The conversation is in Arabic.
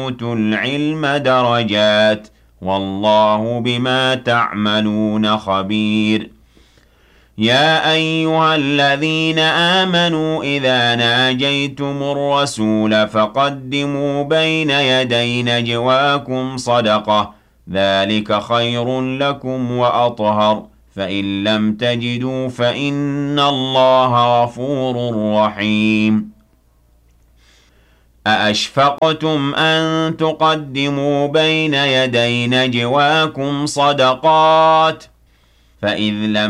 أُوتُوا الْعِلْمَ دَرَجَاتٍ ۚ وَاللَّهُ بِمَا تَعْمَلُونَ خَبِيرٌ يَا أَيُّهَا الَّذِينَ آمَنُوا إِذَا نَاجَيْتُمُ الرَّسُولَ فَقَدِّمُوا بَيْنَ يَدَيْ نَجْوَاكُمْ صَدَقَةً ۚ ذَٰلِكَ خَيْرٌ لَّكُمْ وَأَطْهَرُ ۚ فَإِن لَّمْ تَجِدُوا فَإِنَّ اللَّهَ غَفُورٌ رَّحِيمٌ أَأَشْفَقْتُمْ أَن تُقَدِّمُوا بَيْنَ يَدَيْ نَجْوَاكُمْ صَدَقَاتٍ ۚ فَإِذْ لَمْ